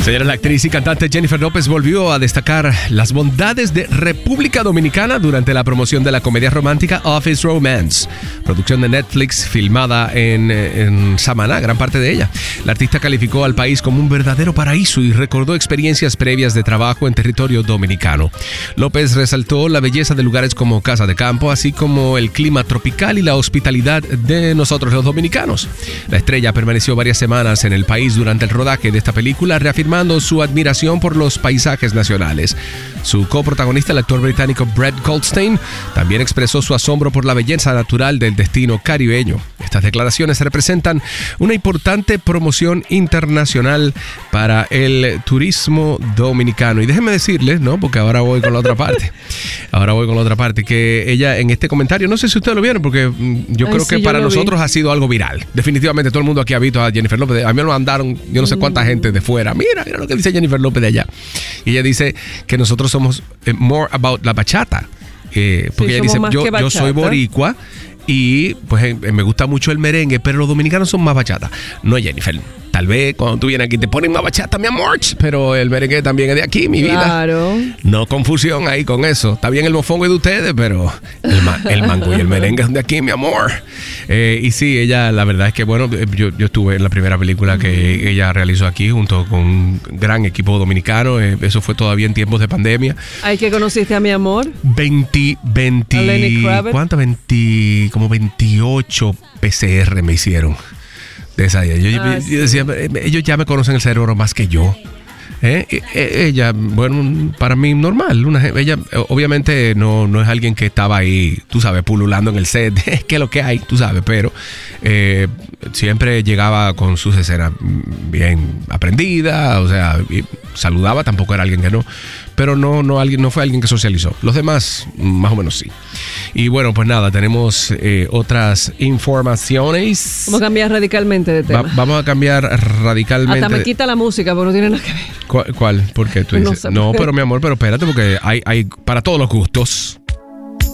Señora, la actriz y cantante Jennifer López volvió a destacar las bondades de República Dominicana durante la promoción de la comedia romántica Office Romance, producción de Netflix filmada en Samaná, gran parte de ella. La artista calificó al país como un verdadero paraíso y recordó experiencias previas de trabajo en territorio dominicano. López resaltó la belleza de lugares como Casa de Campo, así como el clima tropical y la hospitalidad de nosotros los dominicanos. La estrella permaneció varias semanas en el país durante el rodaje de esta película, reafirmando su admiración por los paisajes nacionales. Su coprotagonista, el actor británico Brett Goldstein, también expresó su asombro por la belleza natural del destino caribeño. Estas declaraciones representan una importante promoción internacional para el turismo dominicano. Y déjenme decirles, ¿no? Porque ahora voy con la otra parte. Que ella en este comentario, no sé si ustedes lo vieron, porque yo creo que para nosotros ha sido algo viral. Definitivamente todo el mundo aquí ha visto a Jennifer López. A mí me lo mandaron, yo no sé cuánta gente de fuera. Mira lo que dice Jennifer López de allá. Y ella dice que nosotros somos more about la bachata. Porque ella dice, yo soy boricua y pues me gusta mucho el merengue, pero los dominicanos son más bachata. No, Jennifer, tal vez cuando tú vienes aquí te ponen más bachata, mi amor, pero el merengue también es de aquí, mi vida. Claro. No confusión ahí con eso. Está bien el mofongo es de ustedes, pero el mango y el merengue es de aquí, mi amor. Y sí, ella, la verdad es que, bueno, yo estuve en la primera película que ella realizó aquí junto con un gran equipo dominicano. Eso fue todavía en tiempos de pandemia. ¿Ay, que conociste a mi amor? 20 ¿cuánto? como 28 PCR me hicieron de esa idea. Yo decía, ellos ya me conocen el cerebro más que yo. Ella, bueno, para mí normal. Ella obviamente no es alguien que estaba ahí, tú sabes, pululando en el set, que es lo que hay, tú sabes, pero siempre llegaba con sus escenas bien aprendidas, o sea, y saludaba, tampoco era alguien que no, pero no fue alguien que socializó. Los demás, más o menos sí. Y bueno, pues nada, tenemos otras informaciones. Vamos a cambiar radicalmente de tema. Vamos a cambiar radicalmente. Hasta me quita la música, pero no tiene nada que ver. ¿Cuál? ¿Por qué tú dices? No, pero mi amor, pero espérate, porque hay para todos los gustos.